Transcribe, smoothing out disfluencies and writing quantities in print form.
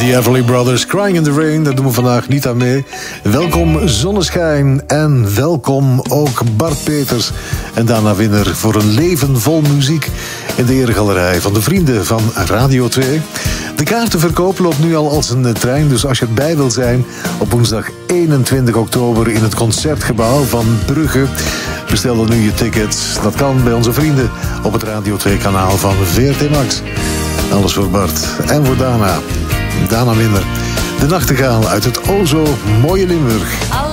The Everly Brothers, Crying in the Rain, daar doen we vandaag niet aan mee. Welkom Zonneschijn en welkom ook Bart Peters. En daarna winnaar voor een leven vol muziek in de eregalerij van de vrienden van Radio 2. De kaartenverkoop loopt nu al als een trein, dus als je erbij wil zijn op woensdag 21 oktober in het Concertgebouw van Brugge, bestel dan nu je tickets. Dat kan bij onze vrienden op het Radio 2 kanaal van VRT Max. Alles voor Bart en voor Dana. Dana Minder. De nachtegaal uit het o zo mooie Limburg.